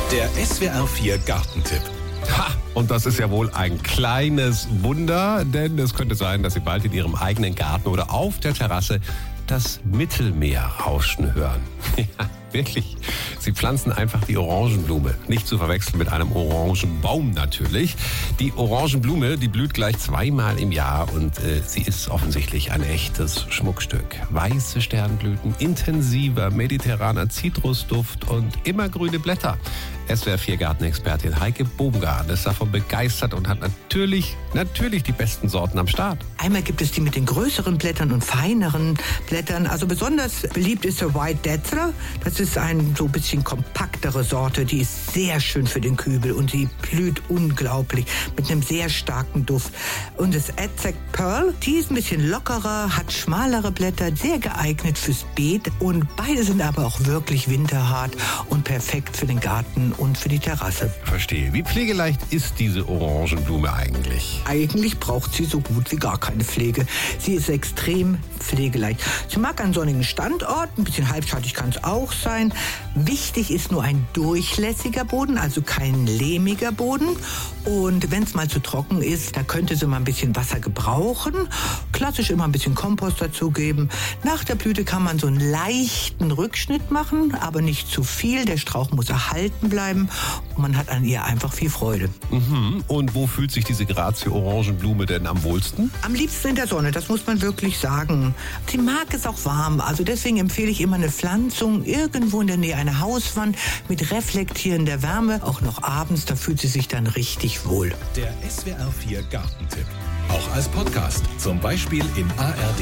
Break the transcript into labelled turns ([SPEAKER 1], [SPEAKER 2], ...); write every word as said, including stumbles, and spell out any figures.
[SPEAKER 1] Der S W R vier Gartentipp.
[SPEAKER 2] Ha! Und das ist ja wohl ein kleines Wunder, denn es könnte sein, dass Sie bald in Ihrem eigenen Garten oder auf der Terrasse das Mittelmeer rauschen hören. Ja, wirklich. Sie pflanzen einfach die Orangenblume. Nicht zu verwechseln mit einem Orangenbaum natürlich. Die Orangenblume, die blüht gleich zweimal im Jahr und äh, sie ist offensichtlich ein echtes Schmuckstück. Weiße Sternblüten, intensiver mediterraner Zitrusduft und immergrüne Blätter. S W R vier Gartenexpertin Heike Bobengarten ist davon begeistert und hat natürlich, natürlich die besten Sorten am Start.
[SPEAKER 3] Einmal gibt es die mit den größeren Blättern und feineren Blättern. Also besonders beliebt ist der White Deathler. Das ist eine so ein bisschen kompaktere Sorte. Die ist sehr schön für den Kübel und die blüht unglaublich mit einem sehr starken Duft. Und das Aztec Pearl, die ist ein bisschen lockerer, hat schmalere Blätter, sehr geeignet fürs Beet. Und beide sind aber auch wirklich winterhart und perfekt für den Garten und für die Terrasse.
[SPEAKER 2] Verstehe. Wie pflegeleicht ist diese Orangenblume eigentlich?
[SPEAKER 3] Eigentlich braucht sie so gut wie gar keine Pflege. Sie ist extrem pflegeleicht. Sie mag einen sonnigen Standort, ein bisschen halbschattig kann es auch sein. Wichtig ist nur ein durchlässiger Boden, also kein lehmiger Boden. Und wenn es mal zu trocken ist, da könnte sie mal ein bisschen Wasser gebrauchen. Klassisch immer ein bisschen Kompost dazugeben. Nach der Blüte kann man so einen leichten Rückschnitt machen, aber nicht zu viel. Der Strauch muss erhalten bleiben und man hat an ihr einfach viel Freude.
[SPEAKER 2] Mhm. Und wo fühlt sich diese Grazie Orangenblume denn am wohlsten?
[SPEAKER 3] Am liebsten in der Sonne, das muss man wirklich sagen. Sie mag es auch warm, also deswegen empfehle ich immer eine Pflanzung irgendwo in der Nähe einer Hauswand mit reflektierender Wärme. Auch noch abends, da fühlt sie sich dann richtig wohl.
[SPEAKER 1] Der S W R vier Gartentipp. Auch als Podcast, zum Beispiel im A R D